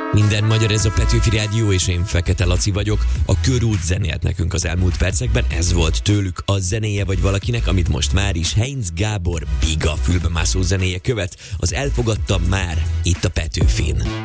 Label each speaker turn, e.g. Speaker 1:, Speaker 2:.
Speaker 1: Minden magyar, ez a Petőfi Rádió, és én Fekete Laci vagyok. A Körút zenélt nekünk az elmúlt percekben, ez volt tőlük a zenéje vagy valakinek, amit most már is Heinz Gábor Biga fülbemászó zenéje követ. Az Elfogadtam már itt a Petőfin.